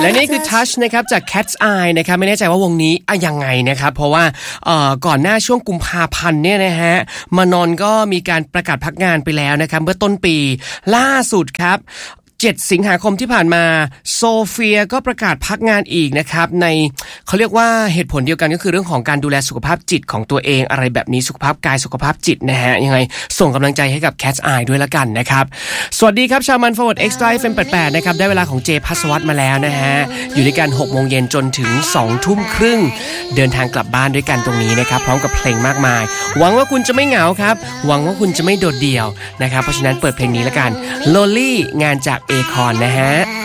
และนี่คือ Touch นะครับจาก Cat's Eye นะครับไม่แน่ใจว่าวงนี้ยังไงนะครับเพราะว่าก่อนหน้าช่วงกุมภาพันธ์เนี่ยนะฮะมานอนก็มีการประกาศพักงานไปแล้วนะครับเมื่อต้นปีล่าสุดครับ7 สิงหาคมที่ผ่านมาโซเฟียก็ประกาศพักงานอีกนะครับในเขาเรียกว่าเหตุผลเดียวกันก็คือเรื่องของการดูแลสุขภาพจิตของตัวเองอะไรแบบนี้สุขภาพกายสุขภาพจิตนะฮะยังไงส่งกำลังใจให้กับ Cat's Eye ด้วยละกันนะครับสวัสดีครับชาวมัน Forward Extra FM 88นะครับได้เวลาของเจภัสวัฒน์มาแล้วนะฮะอยู่ด้วยกัน 6 โมงเย็นจนถึง 2 ทุ่มครึ่งเดินทางกลับบ้านด้วยกันตรงนี้นะครับพร้อมกับเพลงมากมายหวังว่าคุณจะไม่เหงาครับหวังว่าคุณจะไม่โดดเดี่ยวนะครับเพราะฉะนั้นเปิดเพลงนี้ละกัน Lonely งานจาก Akon นะฮะ